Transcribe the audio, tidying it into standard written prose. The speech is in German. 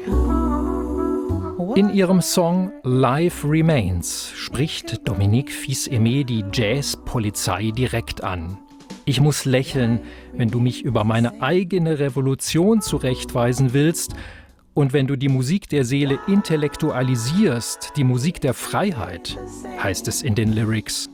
In ihrem Song Life Remains spricht Dominique Fils-Aimé die Jazz-Polizei direkt an. Ich muss lächeln, wenn du mich über meine eigene Revolution zurechtweisen willst und wenn du die Musik der Seele intellektualisierst, die Musik der Freiheit, heißt es in den Lyrics.